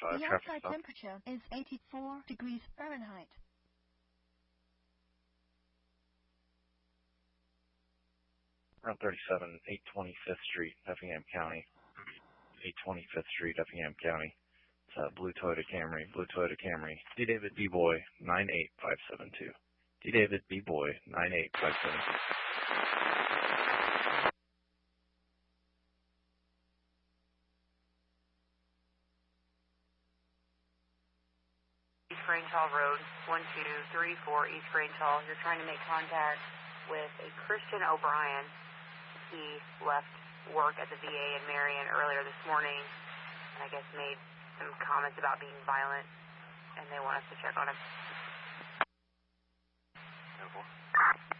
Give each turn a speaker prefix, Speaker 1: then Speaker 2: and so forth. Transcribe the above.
Speaker 1: 35,
Speaker 2: The
Speaker 1: traffic
Speaker 2: outside
Speaker 1: stop.
Speaker 2: temperature is 84 degrees Fahrenheit.
Speaker 1: Route 37, 825th Street, Effingham County. 825th Street, Effingham County. It's a blue Toyota Camry, D. David B. Boy, 98572. D. David B. Boy, 98572.
Speaker 3: East Grange Hall Road, 1234 East Grange Hall. You're trying to make contact with a Christian O'Brien. He left work at the VA in Marion earlier this morning, and I guess made some comments about being violent, and they want us to check on him.
Speaker 4: 10-4.